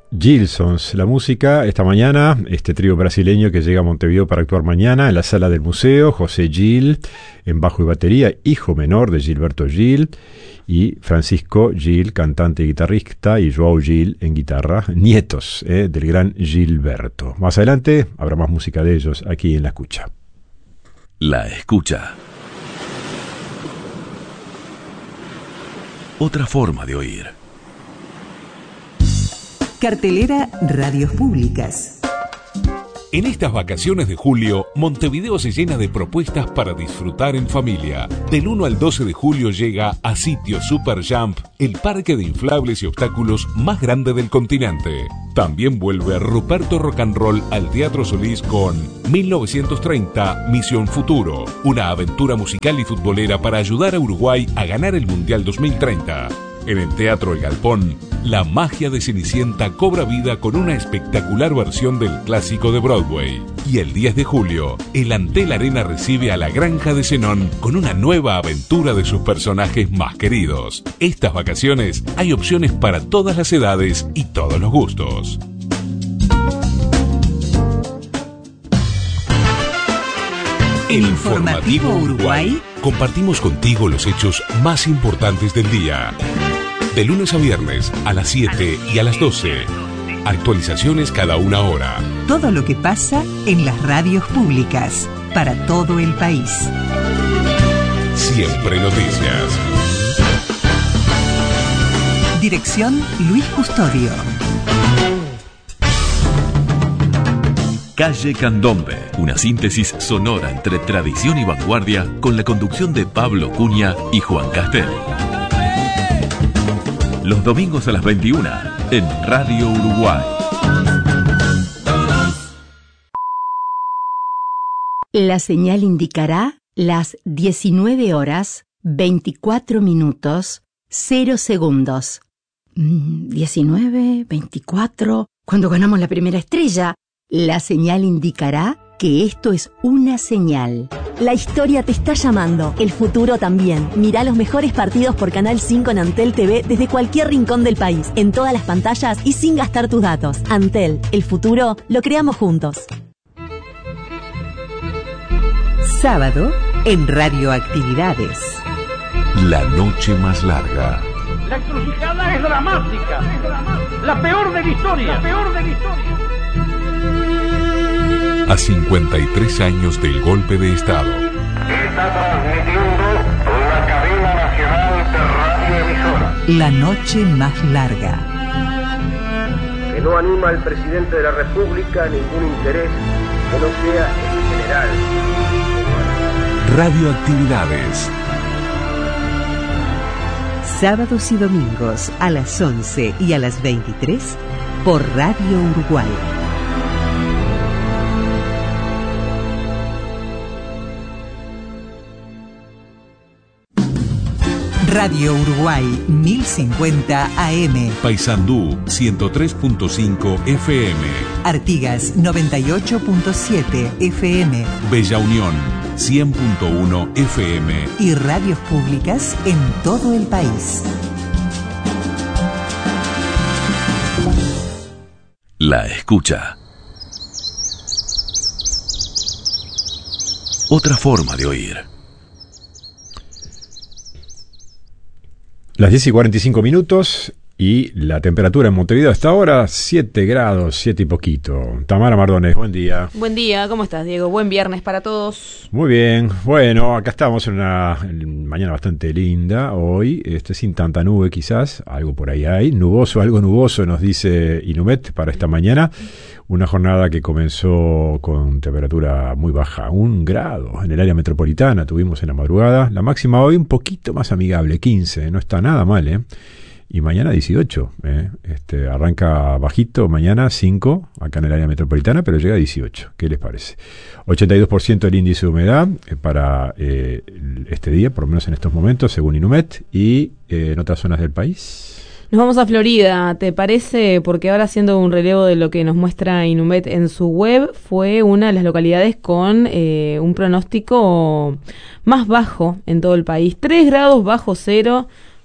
Gilsons, la música esta mañana, este trío brasileño que llega a Montevideo para actuar mañana en la sala del museo, José Gil en bajo y batería, hijo menor de Gilberto Gil, y Francisco Gil, cantante y guitarrista, y João Gil en guitarra, nietos del gran Gilberto. Más adelante habrá más música de ellos aquí en La Escucha. La Escucha. Otra forma de oír. Cartelera Radios Públicas. En estas vacaciones de julio, Montevideo se llena de propuestas para disfrutar en familia. Del 1 al 12 de julio llega a Sitio Super Jump, el parque de inflables y obstáculos más grande del continente. También vuelve Ruperto Rock and Roll al Teatro Solís con 1930 Misión Futuro, una aventura musical y futbolera para ayudar a Uruguay a ganar el Mundial 2030. En el Teatro El Galpón, la magia de Cenicienta cobra vida con una espectacular versión del clásico de Broadway. Y el 10 de julio, el Antel Arena recibe a La Granja de Zenón con una nueva aventura de sus personajes más queridos. Estas vacaciones hay opciones para todas las edades y todos los gustos. El Informativo Uruguay. Compartimos contigo los hechos más importantes del día. De lunes a viernes a las 7 y a las 12. Actualizaciones cada una hora. Todo lo que pasa en las radios públicas para todo el país. Siempre noticias. Dirección Luis Custodio. Calle Candombe, una síntesis sonora entre tradición y vanguardia con la conducción de Pablo Cunha y Juan Castel. Los domingos a las 21 en Radio Uruguay. La señal indicará las 19 horas, 24 minutos, 0 segundos. 19, 24, cuando ganamos la primera estrella. La señal indicará que esto es una señal. La historia te está llamando, el futuro también. Mirá los mejores partidos por Canal 5 en Antel TV desde cualquier rincón del país, en todas las pantallas y sin gastar tus datos. Antel, el futuro lo creamos juntos. Sábado en Radioactividades. La noche más larga. La encrucijada es dramática. La peor de la historia. A 53 años del golpe de Estado. Está transmitiendo la cadena nacional de radioemisora. La noche más larga. Que no anima al presidente de la República a ningún interés que no sea el general. Radioactividades. Sábados y domingos a las 11 y a las 23 por Radio Uruguay. Radio Uruguay 1050 AM. Paysandú 103.5 FM. Artigas 98.7 FM. Bella Unión 100.1 FM. Y radios públicas en todo el país. La Escucha. Otra forma de oír. Las 10 y 45 minutos y la temperatura en Montevideo hasta ahora 7 grados, 7 y poquito. Tamara Mardones, buen día. Buen día, ¿cómo estás, Diego? Buen viernes para todos. Muy bien, bueno, acá estamos en una mañana bastante linda hoy, sin tanta nube quizás, algo por ahí hay, nuboso, algo nuboso nos dice Inumet para esta mañana. Una jornada que comenzó con temperatura muy baja, 1 grado en el área metropolitana tuvimos en la madrugada. La máxima hoy un poquito más amigable, 15, no está nada mal, Y mañana 18, arranca bajito, mañana 5 acá en el área metropolitana, pero llega a 18. ¿Qué les parece? 82% el índice de humedad para este día, por lo menos en estos momentos, según Inumet, y en otras zonas del país. Nos vamos a Florida, ¿te parece? Porque ahora, haciendo un relevo de lo que nos muestra Inumet en su web, fue una de las localidades con un pronóstico más bajo en todo el país. 3 grados bajo cero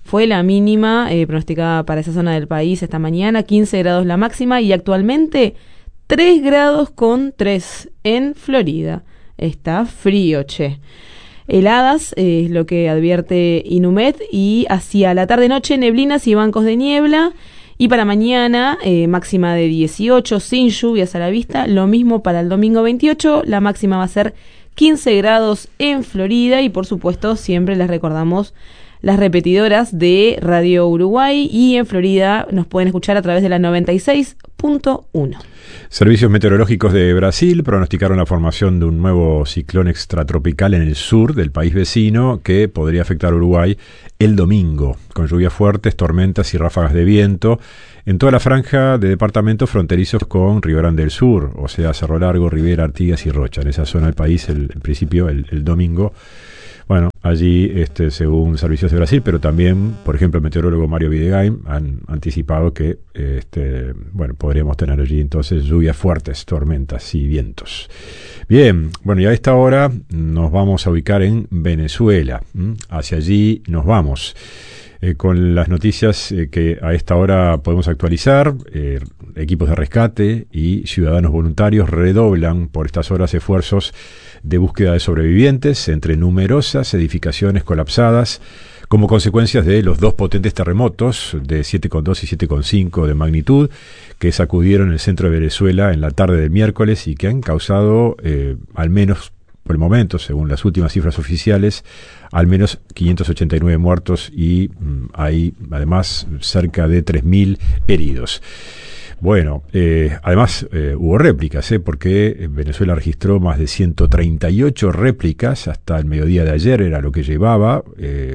fue la mínima pronosticada para esa zona del país esta mañana, 15 grados la máxima y actualmente 3 grados con 3 en Florida. Está frío, che. Heladas es lo que advierte Inumet, y hacia la tarde-noche neblinas y bancos de niebla. Y para mañana, máxima de 18, sin lluvias a la vista. Lo mismo para el domingo 28, la máxima va a ser 15 grados en Florida. Y por supuesto, siempre les recordamos las repetidoras de Radio Uruguay, y en Florida nos pueden escuchar a través de la 96.1. Servicios meteorológicos de Brasil pronosticaron la formación de un nuevo ciclón extratropical en el sur del país vecino que podría afectar a Uruguay el domingo, con lluvias fuertes, tormentas y ráfagas de viento en toda la franja de departamentos fronterizos con Río Grande del Sur, o sea, Cerro Largo, Rivera, Artigas y Rocha. En esa zona del país, en principio, el domingo. Bueno, allí, según Servicios de Brasil, pero también, por ejemplo, el meteorólogo Mario Videgain han anticipado que, podríamos tener allí entonces lluvias fuertes, tormentas y vientos. Bien, bueno, y a esta hora nos vamos a ubicar en Venezuela. Hacia allí nos vamos. Con las noticias que a esta hora podemos actualizar, equipos de rescate y ciudadanos voluntarios redoblan por estas horas esfuerzos de búsqueda de sobrevivientes entre numerosas edificaciones colapsadas como consecuencias de los dos potentes terremotos de 7,2 y 7,5 de magnitud que sacudieron el centro de Venezuela en la tarde del miércoles y que han causado, al menos por el momento, según las últimas cifras oficiales, al menos 589 muertos y hay además cerca de 3.000 heridos. Bueno, además hubo réplicas, porque Venezuela registró más de 138 réplicas hasta el mediodía de ayer, era lo que llevaba,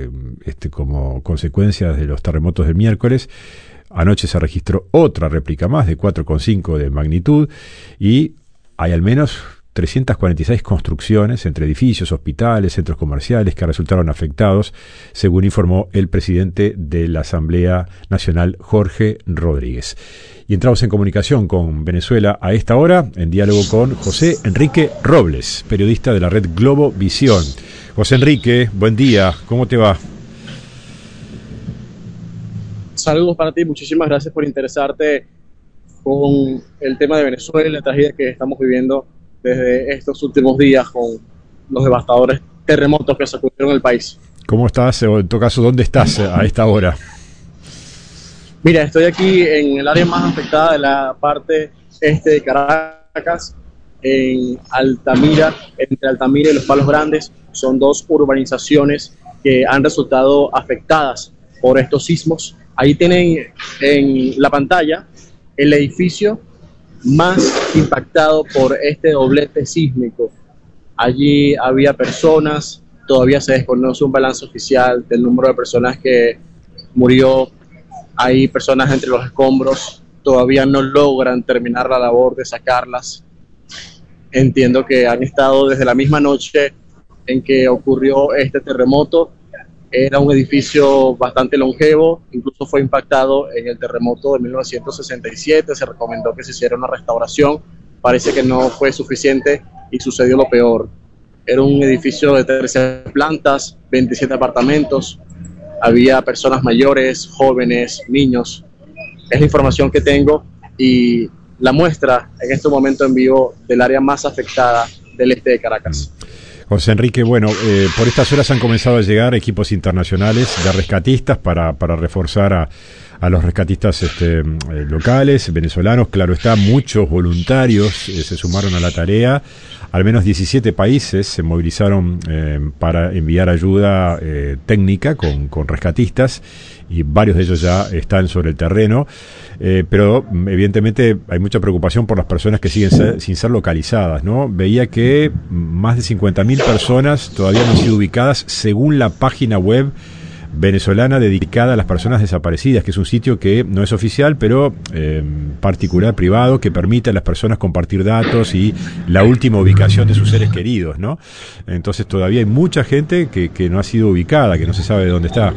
como consecuencia de los terremotos del miércoles. Anoche se registró otra réplica más de 4,5 de magnitud y hay al menos 346 construcciones entre edificios, hospitales, centros comerciales que resultaron afectados, según informó el presidente de la Asamblea Nacional, Jorge Rodríguez. Y entramos en comunicación con Venezuela a esta hora, en diálogo con José Enrique Robles, periodista de la red Globo Visión. José Enrique, buen día, ¿cómo te va? Saludos para ti, muchísimas gracias por interesarte con el tema de Venezuela, la tragedia que estamos viviendo desde estos últimos días con los devastadores terremotos que sacudieron el país. ¿Cómo estás? O en todo caso, ¿dónde estás a esta hora? Mira, estoy aquí en el área más afectada de la parte este de Caracas, en Altamira, entre Altamira y Los Palos Grandes. Son dos urbanizaciones que han resultado afectadas por estos sismos. Ahí tienen en la pantalla el edificio más impactado por este doblete sísmico. Allí había personas, todavía se desconoce un balance oficial del número de personas que murió. Hay personas entre los escombros, todavía no logran terminar la labor de sacarlas. Entiendo que han estado desde la misma noche en que ocurrió este terremoto. Era un edificio bastante longevo, incluso fue impactado en el terremoto de 1967, se recomendó que se hiciera una restauración, parece que no fue suficiente y sucedió lo peor. Era un edificio de 13 plantas, 27 apartamentos, había personas mayores, jóvenes, niños. Es la información que tengo y la muestra en este momento en vivo del área más afectada del este de Caracas. José Enrique, bueno, por estas horas han comenzado a llegar equipos internacionales de rescatistas para reforzar a los rescatistas locales, venezolanos. Claro está, muchos voluntarios se sumaron a la tarea. Al menos 17 países se movilizaron para enviar ayuda técnica con rescatistas y varios de ellos ya están sobre el terreno. Pero evidentemente hay mucha preocupación por las personas que siguen sin ser localizadas, ¿no? Veía que más de 50.000 personas todavía no han sido ubicadas según la página web venezolana dedicada a las personas desaparecidas, que es un sitio que no es oficial, pero particular, privado, que permite a las personas compartir datos y la última ubicación de sus seres queridos, ¿no? Entonces todavía hay mucha gente que no ha sido ubicada, que no se sabe de dónde está.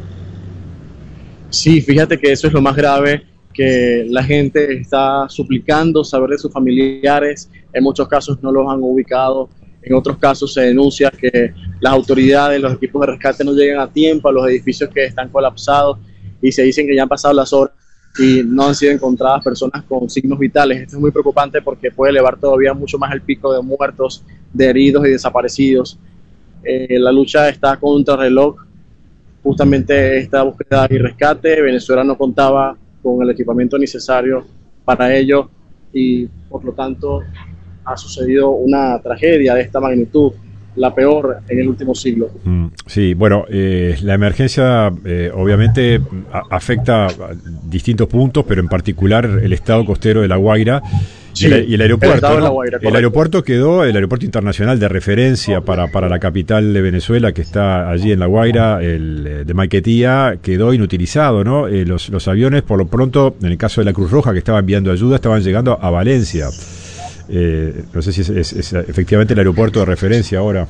Sí, fíjate que eso es lo más grave, que la gente está suplicando saber de sus familiares, en muchos casos no los han ubicado, en otros casos se denuncia que las autoridades, los equipos de rescate no llegan a tiempo a los edificios que están colapsados y se dicen que ya han pasado las horas y no han sido encontradas personas con signos vitales. Esto es muy preocupante porque puede elevar todavía mucho más el pico de muertos, de heridos y desaparecidos. La lucha está contra reloj, justamente esta búsqueda y rescate. Venezuela no contaba con el equipamiento necesario para ello y por lo tanto ha sucedido una tragedia de esta magnitud, la peor en el último siglo. Sí, bueno, la emergencia obviamente afecta a distintos puntos, pero en particular el estado costero de La Guaira. Sí, y el aeropuerto, ¿no? El aeropuerto quedó, el aeropuerto internacional de referencia para la capital de Venezuela, que está allí en La Guaira, el de Maiquetía, quedó inutilizado, ¿no? Los aviones, por lo pronto, en el caso de la Cruz Roja, que estaba enviando ayuda, estaban llegando a Valencia. No sé si es efectivamente el aeropuerto de referencia ahora.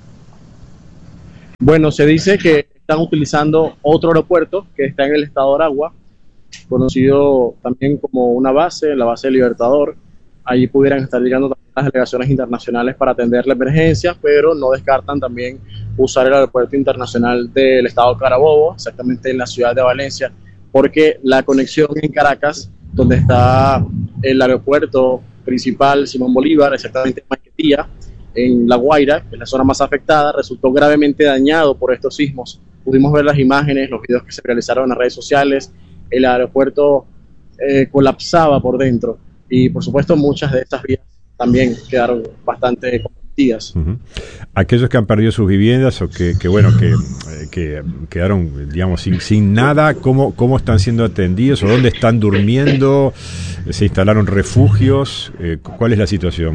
Bueno, se dice que están utilizando otro aeropuerto que está en el estado de Aragua, conocido también como una base, la base de Libertador. Allí pudieran estar llegando también las delegaciones internacionales para atender la emergencia, pero no descartan también usar el aeropuerto internacional del estado de Carabobo, exactamente en la ciudad de Valencia, porque la conexión en Caracas, donde está el aeropuerto principal Simón Bolívar, exactamente en Maiquetía, en La Guaira, que es la zona más afectada, resultó gravemente dañado por estos sismos. Pudimos ver las imágenes, los videos que se realizaron en las redes sociales. El aeropuerto colapsaba por dentro y por supuesto muchas de estas vías también quedaron bastante comprometidas. Aquellos que han perdido sus viviendas o que quedaron, digamos, sin nada, ¿cómo están siendo atendidos o dónde están durmiendo? ¿Se instalaron refugios? ¿Cuál es la situación?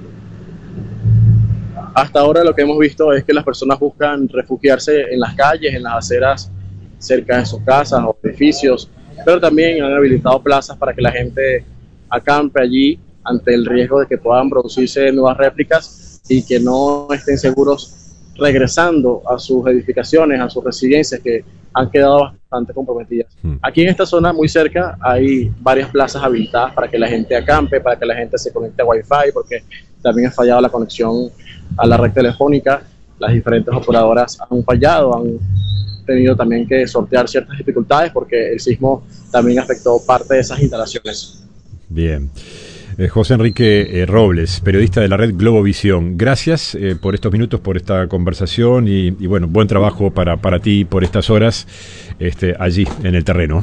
Hasta ahora lo que hemos visto es que las personas buscan refugiarse en las calles, en las aceras cerca de sus casas o edificios, pero también han habilitado plazas para que la gente acampe allí ante el riesgo de que puedan producirse nuevas réplicas y que no estén seguros regresando a sus edificaciones, a sus residencias que han quedado bastante comprometidas. Aquí en esta zona muy cerca hay varias plazas habilitadas para que la gente acampe, para que la gente se conecte a Wi-Fi, porque también ha fallado la conexión a la red telefónica. Las diferentes operadoras han fallado, han tenido también que sortear ciertas dificultades porque el sismo también afectó parte de esas instalaciones. Bien. José Enrique Robles, periodista de la red Globovisión, gracias por estos minutos, por esta conversación y bueno, buen trabajo para ti por estas horas allí en el terreno.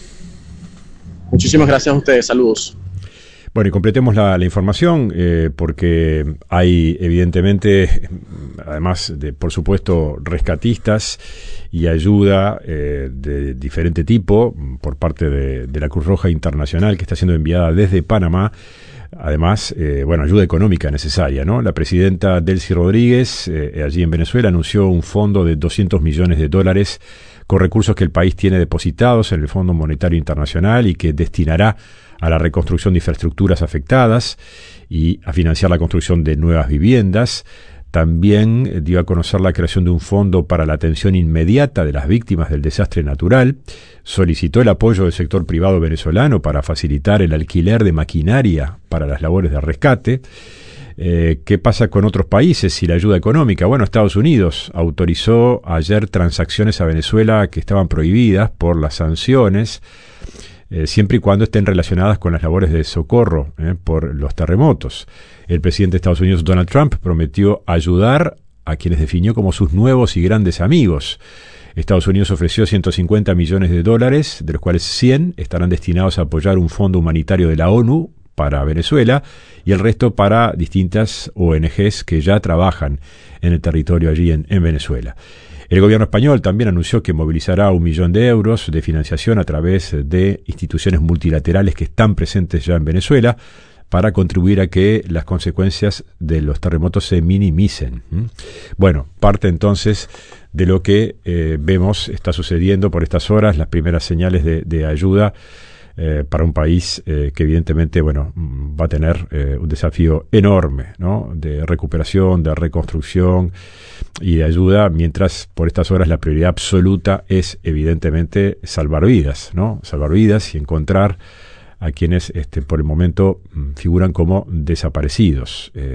Muchísimas gracias a ustedes, saludos. Bueno, y completemos la información porque hay evidentemente, además de, por supuesto, rescatistas y ayuda de diferente tipo por parte de la Cruz Roja Internacional que está siendo enviada desde Panamá. Además, bueno, ayuda económica necesaria, ¿no? La presidenta Delcy Rodríguez, allí en Venezuela, anunció un fondo de $200 millones con recursos que el país tiene depositados en el Fondo Monetario Internacional y que destinará a la reconstrucción de infraestructuras afectadas y a financiar la construcción de nuevas viviendas. También dio a conocer la creación de un fondo para la atención inmediata de las víctimas del desastre natural. Solicitó el apoyo del sector privado venezolano para facilitar el alquiler de maquinaria para las labores de rescate. ¿Qué pasa con otros países y la ayuda económica? Bueno, Estados Unidos autorizó ayer transacciones a Venezuela que estaban prohibidas por las sanciones, siempre y cuando estén relacionadas con las labores de socorro por los terremotos. El presidente de Estados Unidos, Donald Trump, prometió ayudar a quienes definió como sus nuevos y grandes amigos. Estados Unidos ofreció $150 millones, de los cuales 100 estarán destinados a apoyar un fondo humanitario de la ONU para Venezuela y el resto para distintas ONGs que ya trabajan en el territorio allí en Venezuela. El gobierno español también anunció que movilizará €1 millón de financiación a través de instituciones multilaterales que están presentes ya en Venezuela para contribuir a que las consecuencias de los terremotos se minimicen. Bueno, parte entonces de lo que vemos está sucediendo por estas horas, las primeras señales de ayuda para un país que evidentemente va a tener un desafío enorme, ¿no? De recuperación, de reconstrucción y de ayuda, mientras por estas horas la prioridad absoluta es evidentemente salvar vidas, ¿no? Salvar vidas y encontrar a quienes por el momento figuran como desaparecidos.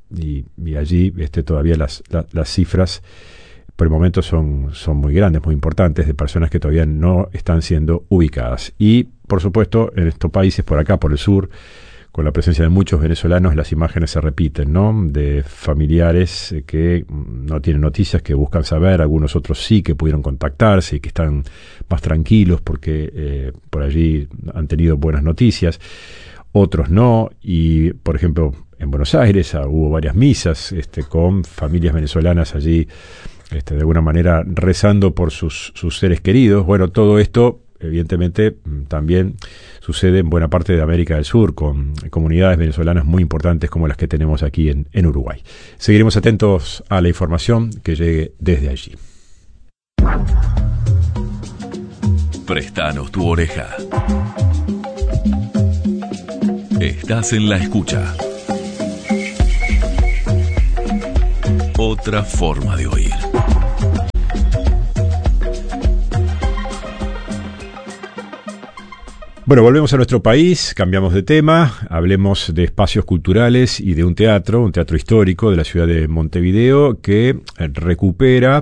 y allí todavía las cifras por el momento son muy grandes, muy importantes, de personas que todavía no están siendo ubicadas. Y, por supuesto, en estos países por acá, por el sur, con la presencia de muchos venezolanos, las imágenes se repiten, ¿no? De familiares que no tienen noticias, que buscan saber, algunos otros sí que pudieron contactarse y que están más tranquilos porque por allí han tenido buenas noticias, otros no. Y, por ejemplo, en Buenos Aires hubo varias misas con familias venezolanas allí, de alguna manera rezando por sus seres queridos. Bueno, todo esto evidentemente también sucede en buena parte de América del Sur, con comunidades venezolanas muy importantes como las que tenemos aquí en Uruguay. Seguiremos atentos a la información que llegue desde allí. Préstanos tu oreja. Estás en la escucha. Otra forma de oír. Bueno, volvemos a nuestro país, cambiamos de tema, hablemos de espacios culturales y de un teatro histórico de la ciudad de Montevideo que recupera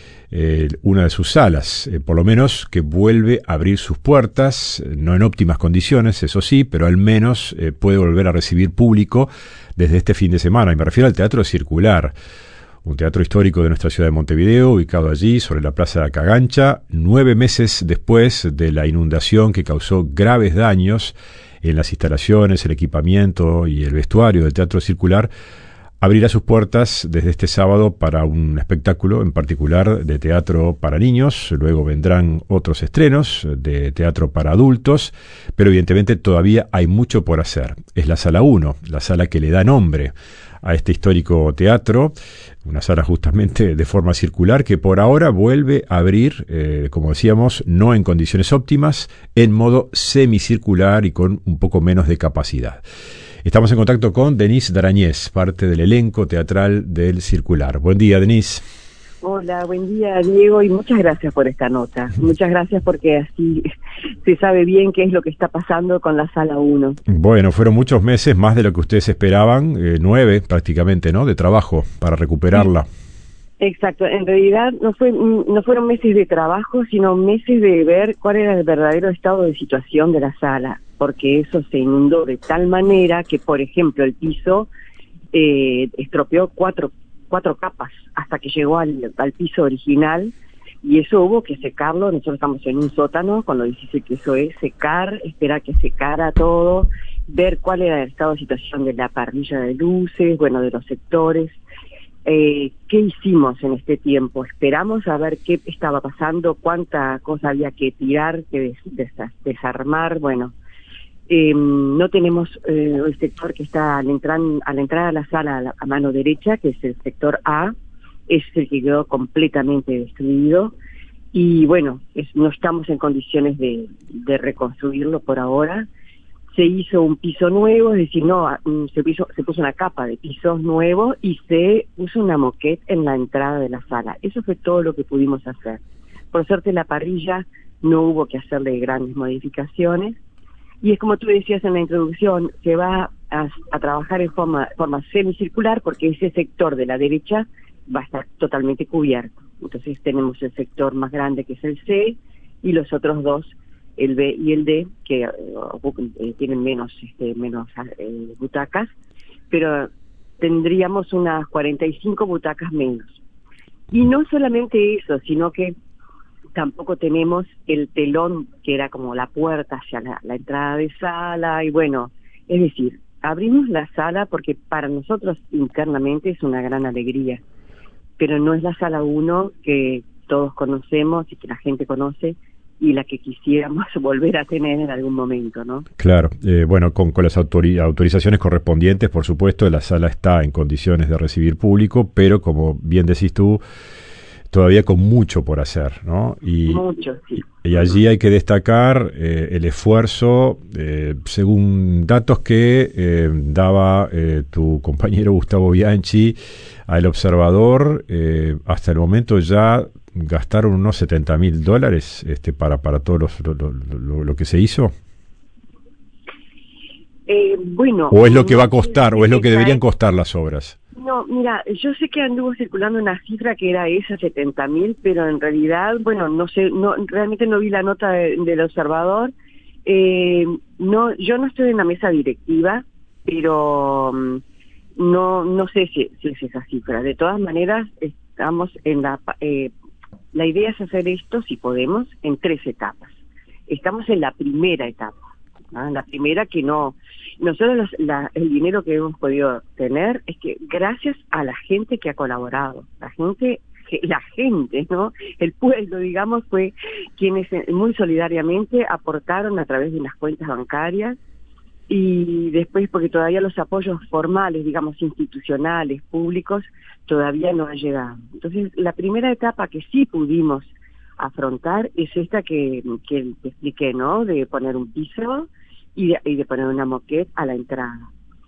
una de sus salas, por lo menos que vuelve a abrir sus puertas, no en óptimas condiciones, eso sí, pero al menos puede volver a recibir público desde este fin de semana, y me refiero al Teatro Circular. Un teatro histórico de nuestra ciudad de Montevideo, ubicado allí sobre la Plaza de Cagancha, 9 meses después de la inundación que causó graves daños en las instalaciones, el equipamiento y el vestuario del Teatro Circular, abrirá sus puertas desde este sábado para un espectáculo en particular de teatro para niños. Luego vendrán otros estrenos de teatro para adultos, pero evidentemente todavía hay mucho por hacer. Es la Sala 1, la sala que le da nombre a este histórico teatro, una sala justamente de forma circular que por ahora vuelve a abrir, como decíamos, no en condiciones óptimas, en modo semicircular y con un poco menos de capacidad. Estamos en contacto con Denise Darañez, parte del elenco teatral del Circular. Buen día, Denise. Hola, buen día, Diego, y muchas gracias por esta nota. Muchas gracias porque así se sabe bien qué es lo que está pasando con la Sala 1. Bueno, fueron muchos meses, más de lo que ustedes esperaban, 9 prácticamente, ¿no?, de trabajo para recuperarla. Sí. Exacto, en realidad no fueron meses de trabajo, sino meses de ver cuál era el verdadero estado de situación de la sala, porque eso se inundó de tal manera que, por ejemplo, el piso estropeó cuatro capas hasta que llegó al piso original, y eso hubo que secarlo. Nosotros estamos en un sótano, con lo difícil que eso es, secar, esperar que secara todo, ver cuál era el estado de situación de la parrilla de luces, bueno, de los sectores. ¿Qué hicimos en este tiempo? Esperamos a ver qué estaba pasando, cuánta cosa había que tirar, que desarmar. Bueno, no tenemos el sector que está a la entrada de la sala a mano derecha, que es el sector A, es el que quedó completamente destruido, y bueno, no estamos en condiciones de reconstruirlo por ahora. Se hizo un piso nuevo, es decir, se puso una capa de pisos nuevos y se puso una moquette en la entrada de la sala. Eso fue todo lo que pudimos hacer. Por suerte la parrilla no hubo que hacerle grandes modificaciones, y es como tú decías en la introducción, se va a trabajar en forma semicircular, porque ese sector de la derecha va a estar totalmente cubierto. Entonces tenemos el sector más grande, que es el C, y los otros dos, el B y el D, que tienen menos butacas, pero tendríamos unas 45 butacas menos. Y no solamente eso, sino que tampoco tenemos el telón que era como la puerta hacia la entrada de sala, y bueno, es decir, abrimos la sala porque para nosotros internamente es una gran alegría, pero no es la Sala 1 que todos conocemos y que la gente conoce, y la que quisiéramos volver a tener en algún momento, ¿no? Claro, bueno, con las autorizaciones correspondientes, por supuesto, la sala está en condiciones de recibir público, pero como bien decís tú, todavía con mucho por hacer, ¿no? Mucho, sí. Y allí hay que destacar el esfuerzo, según datos que daba tu compañero Gustavo Bianchi al Observador, hasta el momento ya gastaron unos $70.000 para todo lo que se hizo. Bueno, o es lo que va a costar, o es lo que deberían costar las obras. No, mira, yo sé que anduvo circulando una cifra que era esa, 70.000, pero en realidad, bueno, no sé, realmente no vi la nota del observador. No, yo no estoy en la mesa directiva, pero no sé si es esa cifra. De todas maneras, estamos en la idea es hacer esto, si podemos, en 3 etapas. Estamos en la primera etapa, ¿no? La primera que no... Nosotros el dinero que hemos podido tener es que gracias a la gente que ha colaborado, la gente, ¿no? El pueblo, digamos, fue quienes muy solidariamente aportaron a través de unas cuentas bancarias, y después porque todavía los apoyos formales, digamos, institucionales, públicos, todavía no han llegado. Entonces, la primera etapa que sí pudimos afrontar es esta que te expliqué, ¿no? De poner un piso y de poner una moquette a la entrada.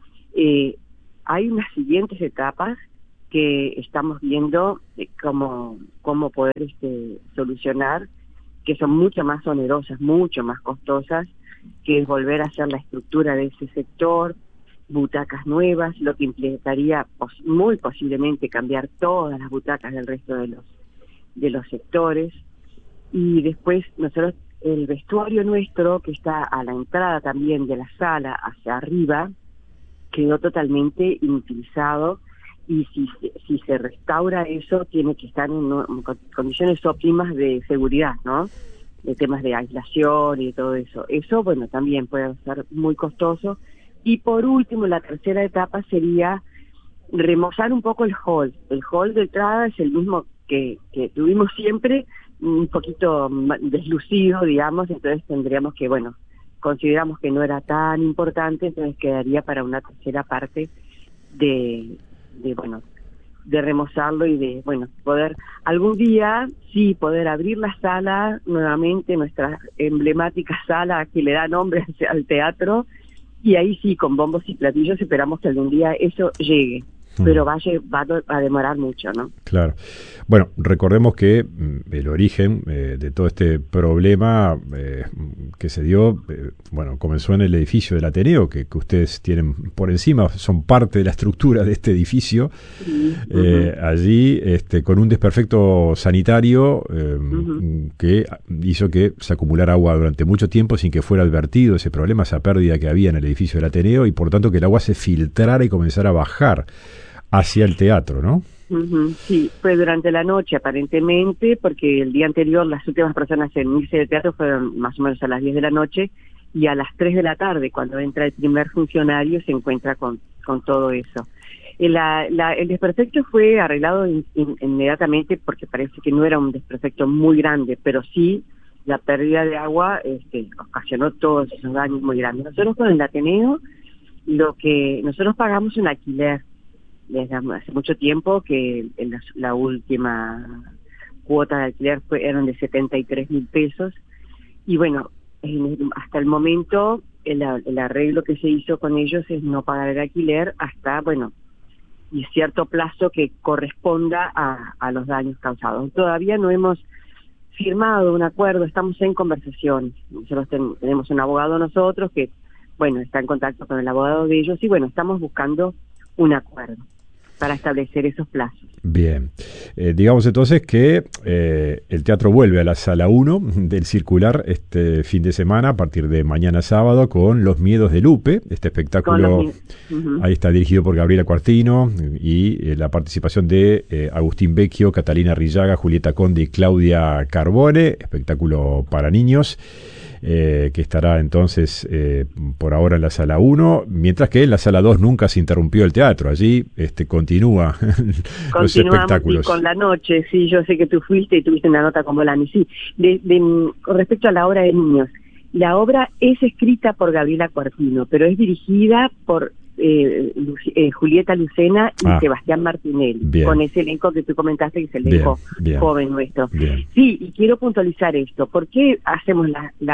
Hay unas siguientes etapas que estamos viendo cómo poder solucionar, que son mucho más onerosas, mucho más costosas, que es volver a hacer la estructura de ese sector, butacas nuevas, lo que implicaría muy posiblemente cambiar todas las butacas del resto de los sectores. Y después nosotros, el vestuario nuestro, que está a la entrada también de la sala hacia arriba, quedó totalmente inutilizado, y si se restaura eso, tiene que estar en condiciones óptimas de seguridad, ¿no? De temas de aislación y de todo eso. Eso, bueno, también puede ser muy costoso. Y por último, la tercera etapa sería remozar un poco el hall. El hall de entrada es el mismo que tuvimos siempre, un poquito deslucido, digamos, entonces tendríamos que, bueno, consideramos que no era tan importante, entonces quedaría para una tercera parte de remozarlo y de, bueno, poder algún día, sí, poder abrir la sala nuevamente, nuestra emblemática sala que le da nombre al teatro, y ahí sí, con bombos y platillos, esperamos que algún día eso llegue. Pero va a demorar mucho, ¿no? Claro. Bueno, recordemos que el origen de todo este problema que se dio, comenzó en el edificio del Ateneo, que ustedes tienen por encima, son parte de la estructura de este edificio. Sí. Allí, con un desperfecto sanitario que hizo que se acumulara agua durante mucho tiempo sin que fuera advertido ese problema, esa pérdida que había en el edificio del Ateneo, y por tanto que el agua se filtrara y comenzara a bajar hacia el teatro, ¿no? Sí, fue durante la noche aparentemente, porque el día anterior las últimas personas en irse del teatro fueron más o menos a las 10 de la noche, y a las 3 de la tarde, cuando entra el primer funcionario, se encuentra con todo eso. El desperfecto fue arreglado inmediatamente, porque parece que no era un desperfecto muy grande, pero sí la pérdida de agua ocasionó todos esos daños muy grandes. Nosotros con el Ateneo, nosotros pagamos un alquiler desde hace mucho tiempo, que la última cuota de alquiler eran de 73.000 pesos, y bueno, hasta el momento el arreglo que se hizo con ellos es no pagar el alquiler hasta, y cierto plazo que corresponda a los daños causados. Todavía no hemos firmado un acuerdo, estamos en conversaciones. Nosotros tenemos un abogado nosotros que, está en contacto con el abogado de ellos, y estamos buscando un acuerdo para establecer esos plazos. Bien. Digamos entonces que el teatro vuelve a la sala 1 del Circular este fin de semana, a partir de mañana sábado, con Los Miedos de Lupe. Este espectáculo ahí está dirigido por Gabriela Cuartino, y la participación de Agustín Vecchio, Catalina Rillaga, Julieta Conde y Claudia Carbone. Espectáculo para niños. Que estará entonces por ahora en la sala 1, mientras que en la sala 2 nunca se interrumpió el teatro. Allí continúa los espectáculos. Con la noche, sí, yo sé que tú fuiste y tuviste una nota con Bolani, sí. Con respecto a la obra de niños, la obra es escrita por Gabriela Cuartino, pero es dirigida por Julieta Lucena y Sebastián Martinelli, bien, con ese elenco que tú comentaste, que es el elenco joven nuestro. Bien. Sí, y quiero puntualizar esto. ¿Por qué hacemos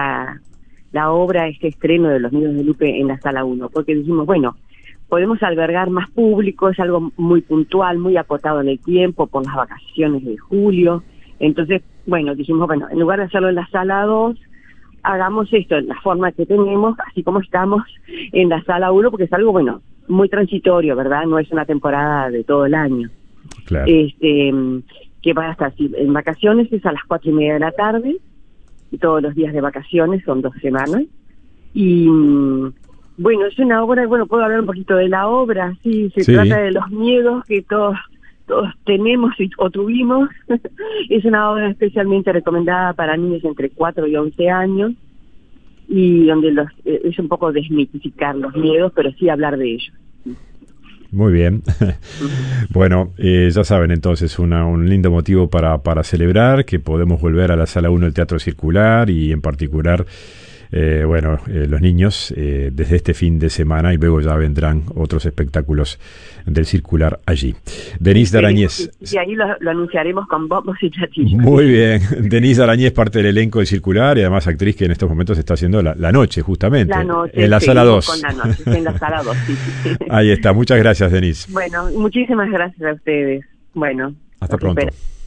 la obra, este estreno de Los Miedos de Lupe en la sala 1? Porque dijimos, podemos albergar más público, es algo muy puntual, muy acotado en el tiempo por las vacaciones de julio. Entonces, dijimos, en lugar de hacerlo en la sala 2, hagamos esto en la forma que tenemos, así como estamos en la sala 1, porque es algo, muy transitorio, ¿verdad? No es una temporada de todo el año. Claro. Que va a estar, si en vacaciones es a las 4:30 de la tarde, y todos los días de vacaciones son 2 semanas. Y bueno, es una obra, bueno, puedo hablar un poquito de la obra, sí, se trata de los miedos que todos tenemos o tuvimos. Es una obra especialmente recomendada para niños entre 4 y 11 años, y donde es un poco desmitificar los miedos, pero sí hablar de ellos. Muy bien. Bueno, ya saben entonces un lindo motivo para celebrar, que podemos volver a la Sala 1 del Teatro Circular, y en particular los niños desde este fin de semana, y luego ya vendrán otros espectáculos del Circular allí. Denise Darañez. Y ahí lo anunciaremos con bombos y platillos. Muy bien. Denise Darañez, parte del elenco del Circular, y además actriz que en estos momentos está haciendo la noche, justamente. La noche, en la Sala 2. Con la noche, en la Sala 2, sí. Ahí está. Muchas gracias, Denise. Bueno, muchísimas gracias a ustedes. Bueno, hasta pronto. Espero.